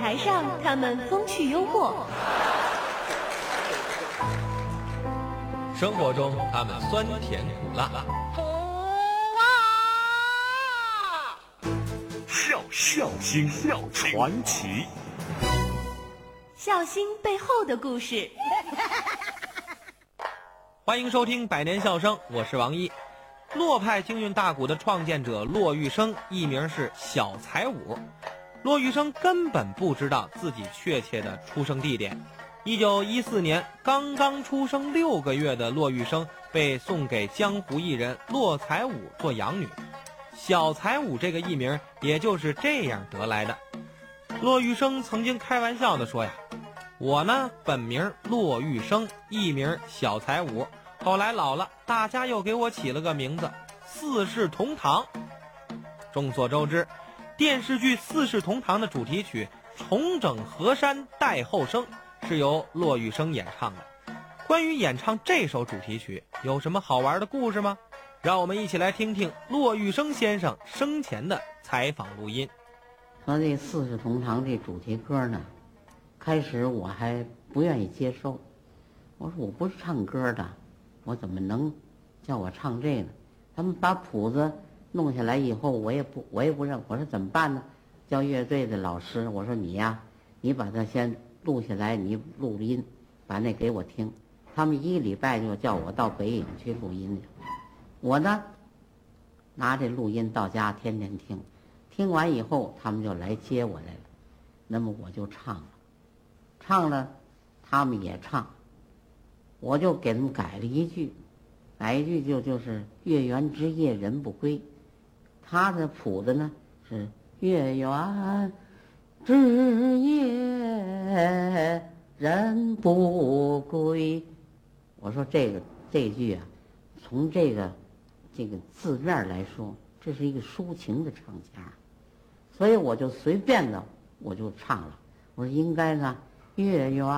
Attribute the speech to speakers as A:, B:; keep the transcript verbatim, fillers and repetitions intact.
A: 台上他们风趣幽默，
B: 生活中他们酸甜苦辣。
C: 笑笑星笑传奇，
A: 笑星背后的故事。
B: 欢迎收听百年笑声，我是王一。骆派京韵大鼓的创建者骆玉笙，艺名是小才武。骆玉笙根本不知道自己确切的出生地点。一九一四年，刚刚出生六个月的骆玉笙被送给江湖艺人骆才武做养女，小才武这个艺名也就是这样得来的。骆玉笙曾经开玩笑地说呀，我呢本名骆玉笙，艺名小才武，后来老了，大家又给我起了个名字四世同堂。众所周知，电视剧《四世同堂》的主题曲《重整河山待后生》是由骆玉笙演唱的。关于演唱这首主题曲，有什么好玩的故事吗？让我们一起来听听骆玉笙先生生前的采访录音。
D: 说这《四世同堂》这主题歌呢，开始我还不愿意接受，我说我不是唱歌的，我怎么能叫我唱这个？他们把谱子弄下来以后，我也不我也不认，我说怎么办呢？叫乐队的老师，我说你呀，你把它先录下来，你录音，把那给我听。他们一个礼拜就叫我到北影去录音去。我呢，拿这录音到家天天听，听完以后他们就来接我来了，那么我就唱了，唱了，他们也唱，我就给他们改了一句，改一句就就是月圆之夜人不归，他的谱子呢是月圆之夜人不归。我说这个这句啊，从这个这个字面来说，这是一个抒情的唱腔，所以我就随便的我就唱了。我说应该呢，月圆